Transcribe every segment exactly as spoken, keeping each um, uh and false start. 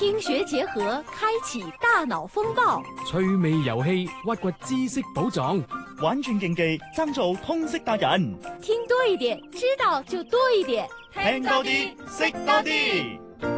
听學結合，開啟大腦風暴， 趣味遊戲，挖掘知識寶藏， 玩轉競技，爭做通識達人。 聽多一點，知道就多一點， 聽多啲，識多啲。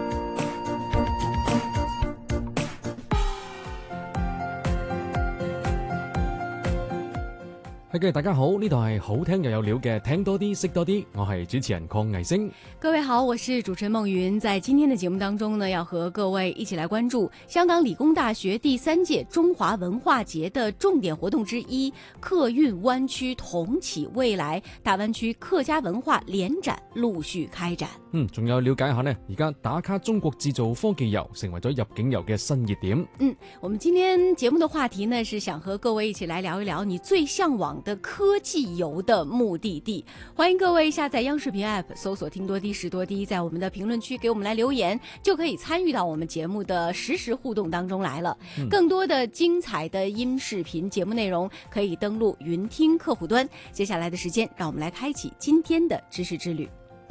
係嘅，大家好，呢度係好聽又有料嘅，聽多啲識多啲，我係主持人鄺藝星。 各位好，我是主持人夢雲。在今天的節目當中呢，要和各位一起來關注香港理工大學第三屆中華文化節的重點活動之一——客運灣區同啟未來大灣區客家文化聯展陸續開展。 嗯，仲有了解一下呢，而家打卡中國製造科技遊成為咗入境遊嘅新熱點。 嗯，我們今天節目的話題呢，是想和各位一起來聊一聊你最向往的科技遊的目的地。歡迎各位下載央視頻 App， 搜索聽多啲識多啲，在我們的評論區給我們來留言，就可以參與到我們節目的實時互動當中來了。嗯、更多的精彩的音視頻節目內容，可以登錄雲聽客戶端。接下來的時間，讓我們來開啟今天的知識之旅。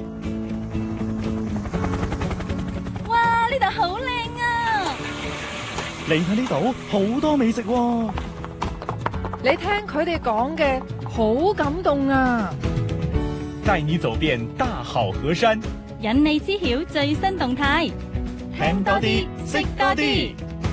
哇，呢度好靚啊！ 嚟睇呢度好多美食喎。 你聽佢哋講嘅好感動啊！ 帶你走遍大好河山， 引你知曉最新動態， 聽多啲，識多啲。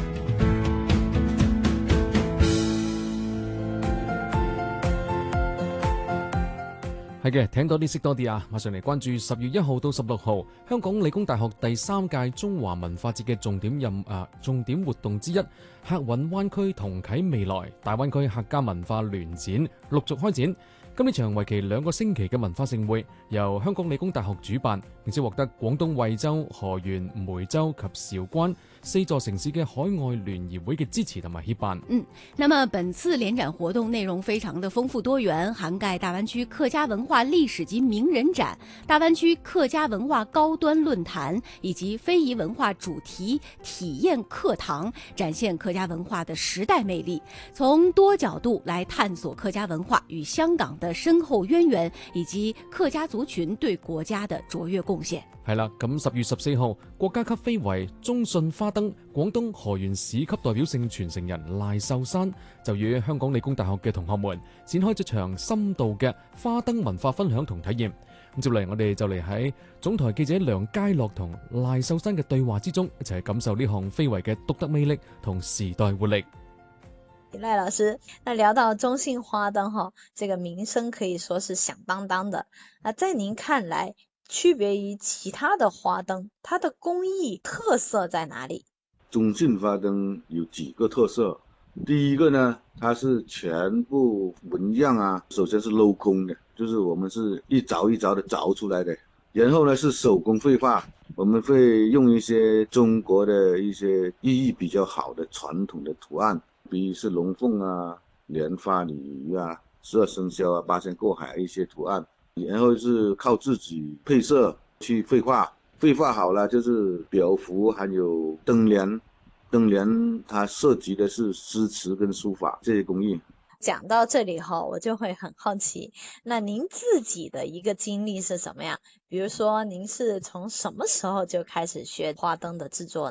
係嘅，聽多啲識多啲啊！馬上嚟關注十月一號到十六號香港理工大學第三屆中華文化節嘅重點任啊重點活動之一——客運灣區同啟未來大灣區客家文化聯展陸續開展。今呢場為期兩個星期嘅文化盛會，由香港理工大學主辦，並且獲得廣東惠州、河源、梅州及韶關四座城市嘅海外聯誼會嘅支持同埋協辦。 嗯，那麼本次聯展活動內容非常的豐富多元，涵蓋大灣區客家文化歷史及名人展、大灣區客家文化高端論壇以及非遺文化主題體驗課堂，展現客家文化的時代魅力，從多角度來探索客家文化與香港的深厚淵源，以及客家族群對國家的卓越貢獻。 係啦，咁十月十四號，國家級非遺中信花燈廣東河源市級代表性傳承人賴秀山就與香港理工大學嘅同學們展開咗場深度嘅花燈文化分享同體驗。咁接嚟，我哋就嚟喺總台記者梁佳樂同賴秀山嘅對話之中，一齊感受呢項非遺嘅獨特魅力同時代活力。 賴老師，那聊到中信花燈哈，這個名聲可以說是響當當的。那在您看來，區別於其他的花燈，它的工藝特色在哪裡？ 中信花燈有幾個特色，第一個呢，它是全部紋樣啊，首先是鏤空的，就是我們是一鑿一鑿的鑿出來的，然後呢是手工繪畫，我們會用一些中國的一些意義比較好的傳統的圖案，比如是龍鳳啊、蓮花、鯉魚啊、十二生肖啊、八仙過海一些圖案，然後是靠自己配色去繪畫，繪畫好了就是表符，還有燈簾，燈簾它涉及的是詩詞跟書法這些工藝。 講到這裡後，我就會很好奇，那您自己的一個經歷是什麼樣？比如說您是從什麼時候就開始學花燈的製作呢？